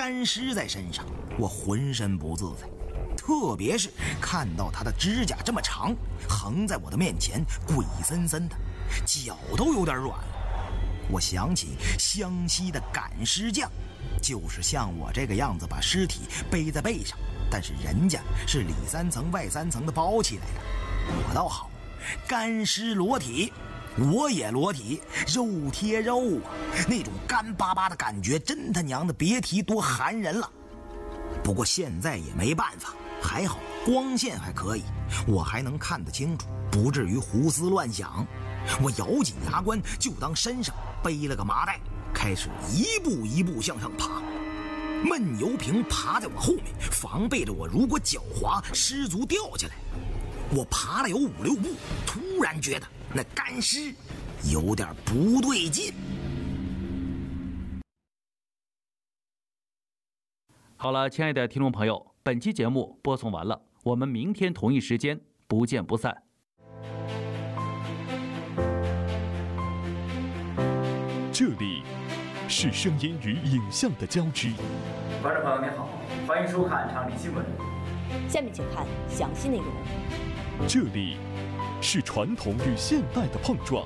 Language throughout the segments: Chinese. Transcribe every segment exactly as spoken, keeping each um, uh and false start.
干尸在身上，我浑身不自在。特别是看到他的指甲这么长，横在我的面前，鬼森森的，脚都有点软了。我想起湘西的赶尸匠，就是像我这个样子把尸体背在背上，但是人家是里三层外三层的包起来的。我倒好，干尸裸体，我也裸体，肉贴肉啊，那种干巴巴的感觉真他娘的别提多寒人了。不过现在也没办法，还好光线还可以，我还能看得清楚，不至于胡思乱想。我咬紧牙关，就当身上背了个麻袋，开始一步一步向上爬。闷油瓶爬在我后面，防备着我如果脚滑失足掉下来。我爬了有五六步，突然觉得那干尸有点不对劲。 好了，亲爱的听众朋友，本期节目播送完了，我们明天同一时间不见不散。 这里是声音与影像的交织。 观众朋友您好，欢迎收看昌黎新闻。 下面请看详细内容。 这里是传统与现代的碰撞。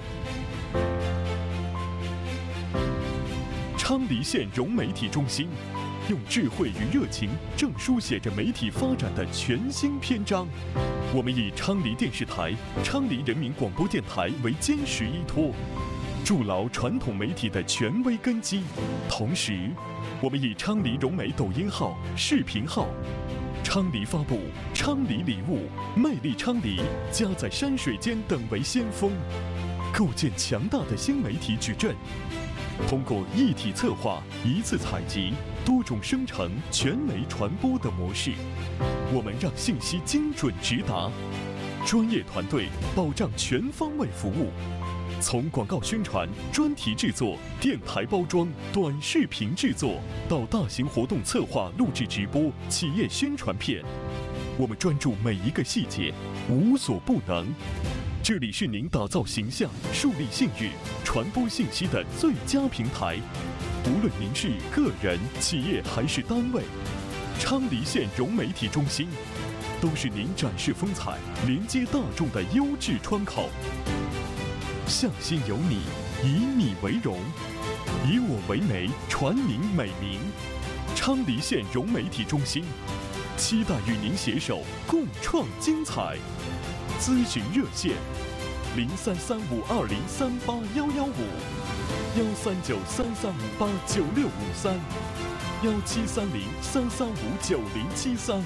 昌黎县融媒体中心用智慧与热情，正书写着媒体发展的全新篇章。我们以昌黎电视台、昌黎人民广播电台为坚实依托，筑牢传统媒体的权威根基。同时，我们以昌黎融媒抖音号、视频号、昌黎发布、昌黎礼物、魅力昌黎、家在山水间等为先锋，构建强大的新媒体矩阵。通过一体策划、一次采集、多种生成、全媒传播的模式，我们让信息精准直达，专业团队保障全方位服务。从广告宣传、专题制作、电台包装、短视频制作，到大型活动策划、录制直播、企业宣传片，我们专注每一个细节，无所不能。这里是您打造形象、树立信誉、传播信息的最佳平台。无论您是个人、企业还是单位，昌黎县融媒体中心都是您展示风采、连接大众的优质窗口。向心有你，以你为荣，以我为媒，传您美名。昌黎县融媒体中心，期待与您携手共创精彩。咨询热线：零三三五二零三八幺幺五，幺三九三三五八九六五三，幺七三零三三五九零七三。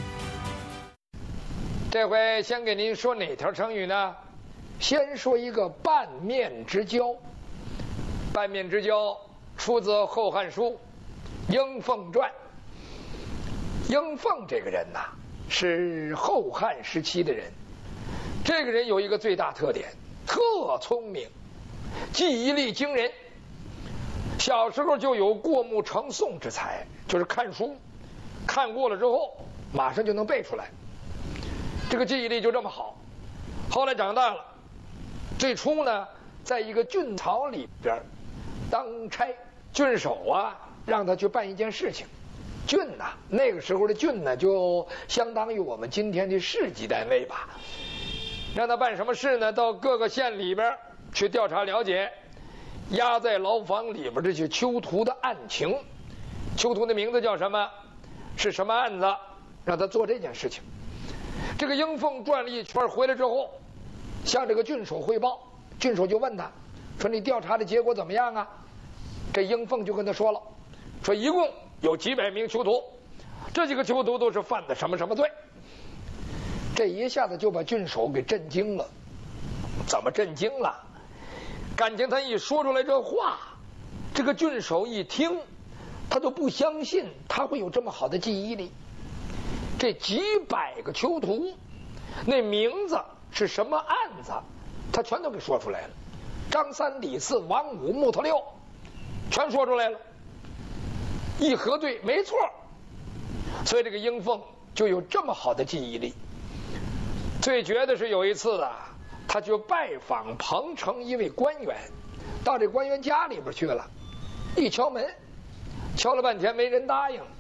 这回先给您说哪条成语呢？先说一个半面之交。半面之交出自《后汉书·应凤传》。应凤这个人呐，是后汉时期的人。这个人有一个最大特点，特聪明，记忆力惊人。小时候就有过目成诵之才，就是看书看过了之后马上就能背出来，这个记忆力就这么好。后来长大了，最初呢在一个郡曹里边当差，郡守啊让他去办一件事情。郡呐、啊，那个时候的郡呢就相当于我们今天的市级单位吧。让他办什么事呢？到各个县里边去调查了解压在牢房里边这些囚徒的案情。囚徒的名字叫什么？是什么案子？让他做这件事情。这个应凤转了一圈回来之后，向这个郡守汇报。郡守就问他说：“你调查的结果怎么样啊？”这应凤就跟他说了，说一共有几百名囚徒，这几个囚徒都是犯的什么什么罪。这一下子就把郡守给震惊了。怎么震惊了？感情他一说出来这话，这个郡守一听，他都不相信他会有这么好的记忆力。这几百个囚徒，那名字是什么案子，他全都给说出来了。张三李四王五木头六，全说出来了。一核对，没错。所以这个应凤就有这么好的记忆力。最绝的是有一次啊，他去拜访彭城一位官员，到这官员家里边去了，一敲门，敲了半天没人答应，